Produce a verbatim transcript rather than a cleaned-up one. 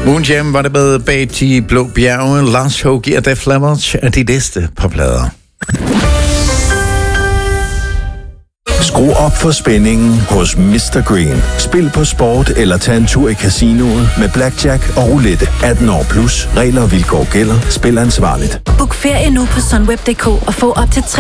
Moonjam var det med bag de blå bjerge. Lars Håge og Def Leppard er de næste på plader. Skru op for spændingen hos mister Green. Spil på sport eller tag en tur i casinoet med blackjack og roulette. atten år plus. Regler og vilkår gælder. Spil ansvarligt. Book ferie nu på sunweb punktum d k og få op til